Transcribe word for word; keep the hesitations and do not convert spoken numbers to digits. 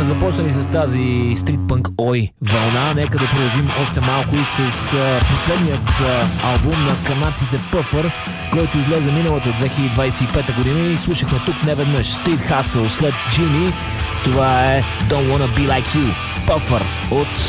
започнали с тази стритпънк ой вълна, нека да продължим още малко и с а, последният а, албум на канадците Puffer, който излезе миналата две хиляди двадесет и пета година и слушахме тук неведнъж Street Hustle след Jimmy. Това е Don't Wanna Be Like You, Puffer от